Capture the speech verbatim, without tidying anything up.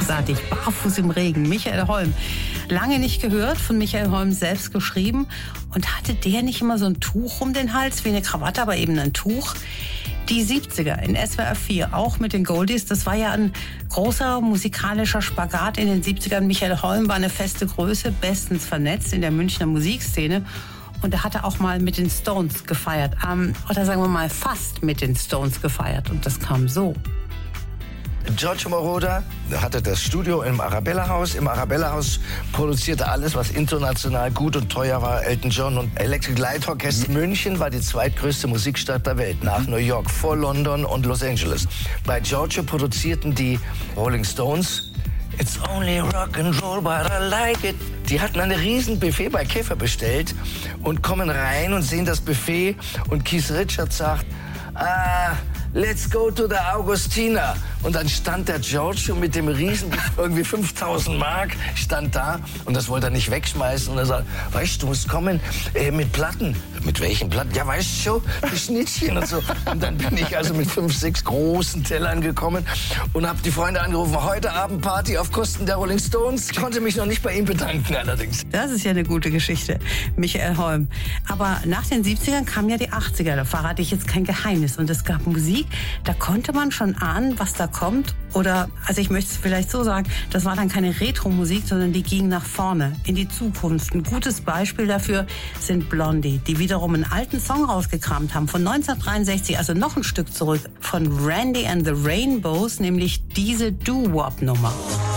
großartig. Barfuß im Regen, Michael Holm. Lange nicht gehört, von Michael Holm selbst geschrieben. Und hatte der nicht immer so ein Tuch um den Hals, wie eine Krawatte, aber eben ein Tuch? Die siebziger in S W R vier, auch mit den Goldies, das war ja ein großer musikalischer Spagat in den siebzigern. Michael Holm war eine feste Größe, bestens vernetzt in der Münchner Musikszene. Und er hatte auch mal mit den Stones gefeiert. Ähm, oder sagen wir mal fast mit den Stones gefeiert. Und das kam so. Giorgio Moroder hatte das Studio im Arabella-Haus. Im Arabella-Haus produzierte alles, was international gut und teuer war. Elton John und Electric Light Orchestra. München war die zweitgrößte Musikstadt der Welt, nach New York, vor London und Los Angeles. Bei Giorgio produzierten die Rolling Stones It's only rock and roll, but I like it. Die hatten ein riesen Buffet bei Käfer bestellt und kommen rein und sehen das Buffet und Keith Richards sagt, ah, let's go to the Augustina. Und dann stand der Giorgio mit dem riesen, irgendwie fünftausend Mark, stand da und das wollte er nicht wegschmeißen. Und er sagt, weißt du, du musst kommen äh, mit Platten. Mit welchen Platten? Ja, weißt du schon, die Schnittchen und so. Und dann bin ich also mit fünf, sechs großen Tellern gekommen und habe die Freunde angerufen, heute Abend Party auf Kosten der Rolling Stones. Ich konnte mich noch nicht bei ihm bedanken allerdings. Das ist ja eine gute Geschichte, Michael Holm. Aber nach den siebzigern kamen ja die achtziger, da verrate ich jetzt kein Geheimnis. Und es gab Musik, da konnte man schon ahnen, was da kommt. Oder, also ich möchte es vielleicht so sagen, das war dann keine Retro-Musik, sondern die ging nach vorne, in die Zukunft. Ein gutes Beispiel dafür sind Blondie, die wiederum einen alten Song rausgekramt haben, von neunzehnhundertdreiundsechzig, also noch ein Stück zurück, von Randy and the Rainbows, nämlich diese Doo-Wop-Nummer.